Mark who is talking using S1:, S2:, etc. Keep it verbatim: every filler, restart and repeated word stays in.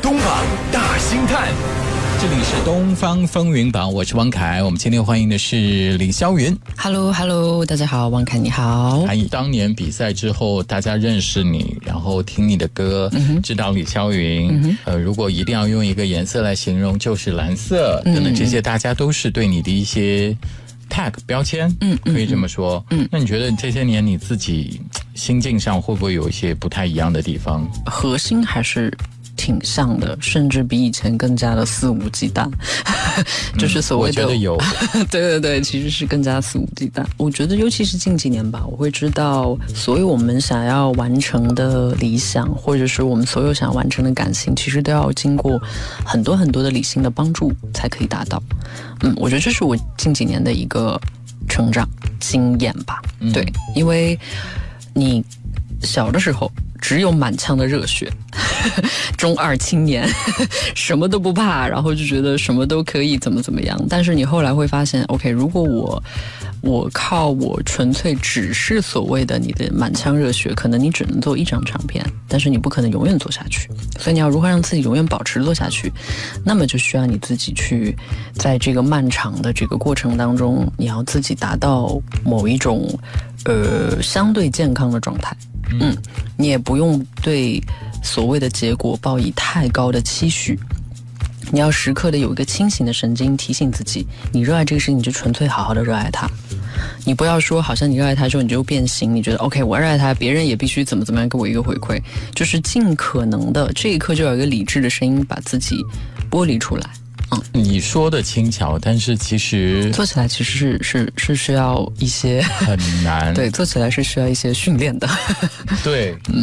S1: 东榜大星探，
S2: 这里是东方风云榜，我是汪凯。我们今天欢迎的是李霄云。
S3: Hello Hello， 大家好，汪凯你好。
S2: 当年比赛之后大家认识你，然后听你的歌，嗯、知道李霄云、嗯呃、如果一定要用一个颜色来形容，就是蓝色等等，这些大家都是对你的一些tag 标签，嗯，可以这么说。嗯，那你觉得这些年你自己心境上会不会有一些不太一样的地方？
S3: 核心还是挺像的，甚至比以前更加的肆无忌惮，就是所谓的、
S2: 嗯、我觉得有
S3: 对对对，其实是更加肆无忌惮。我觉得尤其是近几年吧，我会知道所有我们想要完成的理想，或者是我们所有想要完成的感情，其实都要经过很多很多的理性的帮助才可以达到。嗯，我觉得这是我近几年的一个成长经验吧。嗯、对，因为你小的时候只有满腔的热血，中二青年，什么都不怕，然后就觉得什么都可以怎么怎么样。但是你后来会发现 OK， 如果我我靠我纯粹只是所谓的你的满腔热血，可能你只能做一张唱片，但是你不可能永远做下去。所以你要如何让自己永远保持做下去，那么就需要你自己去在这个漫长的这个过程当中，你要自己达到某一种呃相对健康的状态。嗯，你也不用对所谓的结果抱以太高的期许，你要时刻的有一个清醒的神经提醒自己，你热爱这个事情，你就纯粹好好的热爱它。你不要说好像你热爱它之后你就变形，你觉得 OK 我热爱它，别人也必须怎么怎么样给我一个回馈，就是尽可能的这一刻就有一个理智的声音把自己剥离出来。嗯，
S2: 你说的轻巧，但是其实
S3: 做起来其实是是是需要一些
S2: 很难。
S3: 对，做起来是需要一些训练的。
S2: 对。